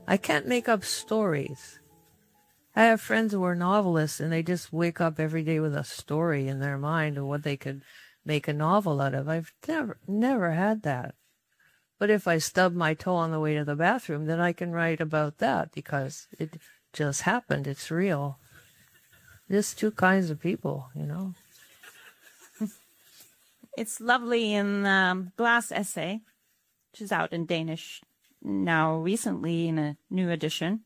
I can't make up stories. I have friends who are novelists, and they just wake up every day with a story in their mind of what they could make a novel out of. I've never had that. But if I stub my toe on the way to the bathroom, then I can write about that because it just happened. It's real. There's two kinds of people, you know. It's lovely in Glass Essay, which is out in Danish now recently in a new edition.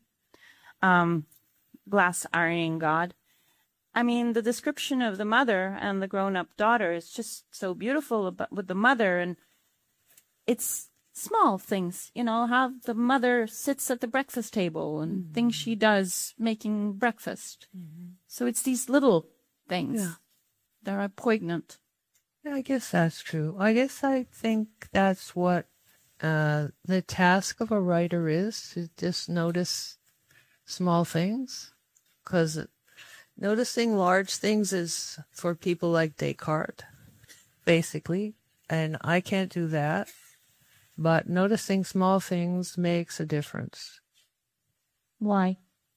Glass Ironing God. I mean, the description of the mother and the grown-up daughter is just so beautiful with the mother, and it's small things, you know, how the mother sits at the breakfast table and things she does making breakfast. So it's these little things that are poignant. Yeah, I guess that's true. I think that's what the task of a writer is, to just notice small things. Because noticing large things is for people like Descartes, basically. And I can't do that. But noticing small things makes a difference. Why?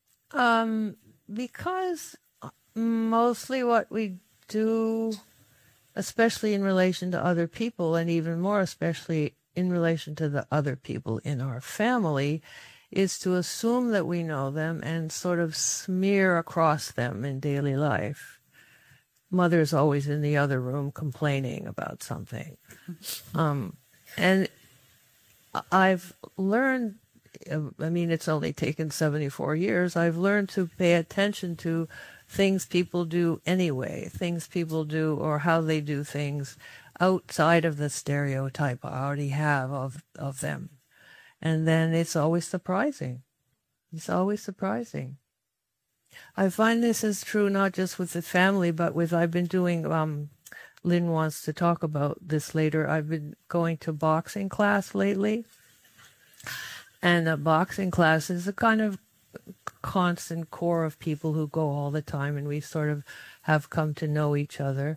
Because mostly what we do, especially in relation to other people, and even more especially in relation to the other people in our family, is to assume that we know them and sort of smear across them in daily life. Mother's always in the other room complaining about something. And I've learned, I mean, it's only taken 74 years, I've learned to pay attention to things people do anyway, things people do or how they do things outside of the stereotype I already have of them. And then it's always surprising. It's always surprising. I find this is true not just with the family, but I've been doing, Lynn wants to talk about this later. I've been going to boxing class lately. And a boxing class is a kind of constant core of people who go all the time, and we sort of have come to know each other.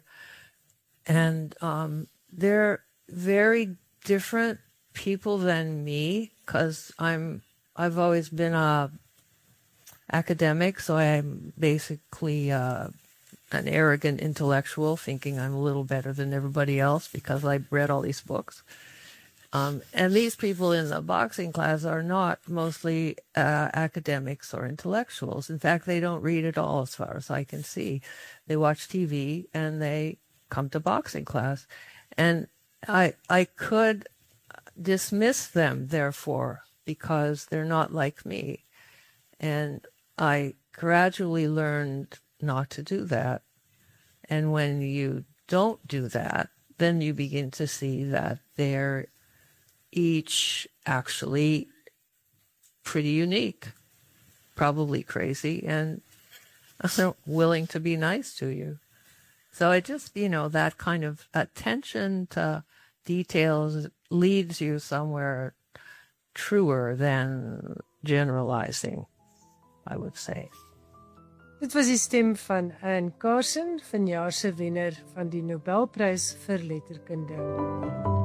And they're very different people than me, because I've always been a academic, so I'm basically an arrogant intellectual, thinking I'm a little better than everybody else because I read all these books. And these people in the boxing class are not mostly academics or intellectuals. In fact, they don't read at all, as far as I can see. They watch TV and they come to boxing class. And I could dismiss them, therefore, because they're not like me. And I gradually learned not to do that. And when you don't do that, then you begin to see that they're each actually pretty unique, probably crazy, and willing to be nice to you. So it just, that kind of attention to details leads you somewhere truer than generalizing, I would say. Dit was die stem van Anne Carson, vanjaar se wenner van die Nobelprys vir letterkunde.